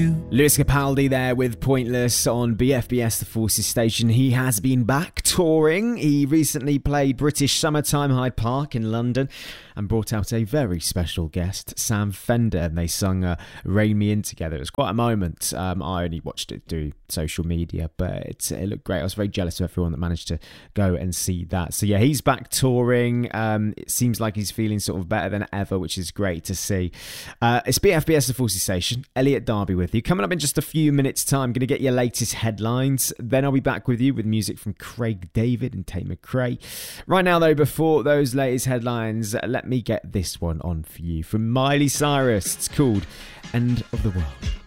Lewis Capaldi there with Pointless on BFBS The Forces station. He has been back touring. He recently played British Summertime Hyde Park in London and brought out a very special guest, Sam Fender, and they sung Rein Me In together. It was quite a moment. I only watched it through social media, but it looked great. I was very jealous of everyone that managed to go and see that. So yeah, he's back touring. It seems like he's feeling sort of better than ever, which is great to see. It's BFBS The Forces station. Elliot Darby with you. Coming up in just a few minutes' time, I'm going to get your latest headlines. Then I'll be back with you with music from Craig David and Tate McRae. Right now, though, before those latest headlines, let me get this one on for you from Miley Cyrus. It's called End of the World.